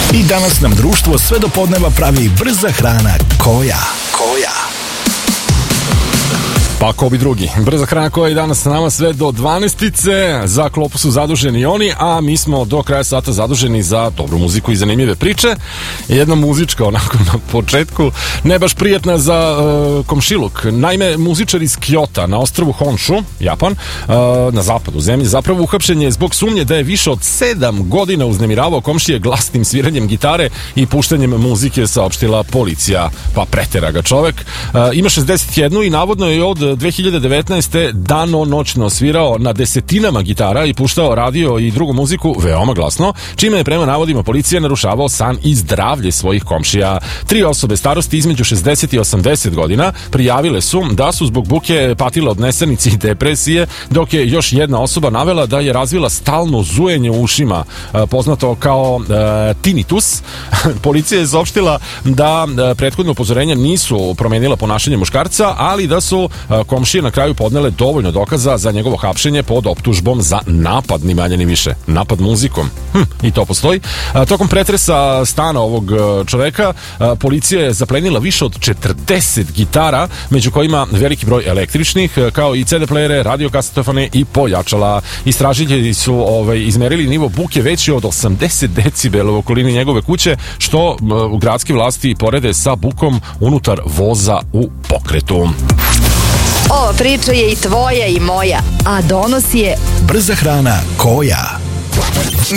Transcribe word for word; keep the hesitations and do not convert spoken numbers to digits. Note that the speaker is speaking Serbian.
I danas nam društvo sve do podneva pravi brza hrana Koja. Koja. Pa ko bi drugi. Brza hrana koja je danas sa nama sve do dvanaestice. Za klopu su zaduženi oni, a mi smo do kraja sata zaduženi za dobru muziku i zanimljive priče. Jedna muzička onako na početku, ne baš prijatna za uh, komšiluk. Naime, muzičar iz Kyota na ostrvu Honshu, Japan, uh, na zapadu zemlje, zapravo uhapšen je zbog sumnje da je više od sedam godina uznemiravao komšije glasnim sviranjem gitare i puštanjem muzike, saopštila policija. Pa pretera ga čovek. Uh, ima šezdeset jednu i navodno je od dve hiljade devetnaeste dano noćno svirao na desetinama gitara i puštao radio i drugu muziku veoma glasno, čime je prema navodima policije narušavao san i zdravlje svojih komšija. Tri osobe starosti između šezdeset i osamdeset godina prijavile su da su zbog buke patile od nesanice i depresije, dok je još jedna osoba navela da je razvila stalno zujenje u ušima, poznato kao e, tinnitus. Policija je saopštila da e, prethodne upozorenja nisu promenila ponašanje muškarca, ali da su e, komšije na kraju podnele dovoljno dokaza za njegovo hapšenje pod optužbom za napad, ni manje ni više. Napad muzikom. Hm, i to postoji. A, tokom pretresa stana ovog čoveka, a, policija je zaplenila više od četrdeset gitara, među kojima veliki broj električnih, kao i ce de plejere, radiokasetofone i pojačala. Istražitelji su ovaj, izmerili nivo buke veći od osamdeset decibela u okolini njegove kuće, što a, u gradske vlasti porede sa bukom unutar voza u pokretu. Ova priča je i tvoja i moja, a donosi je Brza hrana Koja.